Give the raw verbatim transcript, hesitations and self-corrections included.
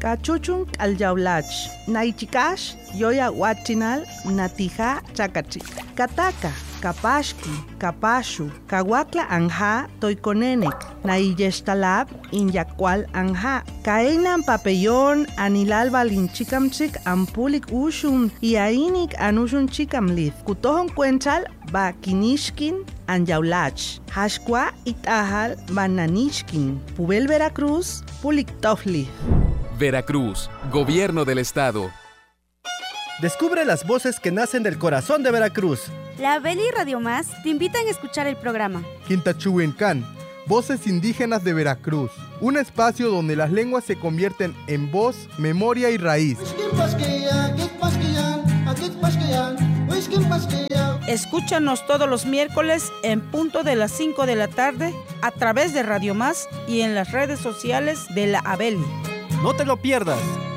Kachuchun aljaulach, naichikash, yoya huachinal, natija chakachik. Kataka, kapashki, kapashu, kawakla anja, toikonenek, naiyestalab, inyakwal anja. Kaenan papellón, anilal balinchikamchik, ampulik ushum, iainik anushun chikamlith. Kutohon cuenchal, ba kinishkin, anjaulach. Hashkwa itahal, bananishkin. Pubel Veracruz, pulik tofli. Veracruz, Gobierno del Estado. Descubre las voces que nacen del corazón de Veracruz. La Abeli y Radio Más te invitan a escuchar el programa Quintachuencán, Voces Indígenas de Veracruz. Un espacio donde las lenguas se convierten en voz, memoria y raíz. Escúchanos todos los miércoles en punto de las cinco de la tarde a través de Radio Más y en las redes sociales de la Abeli. No te lo pierdas.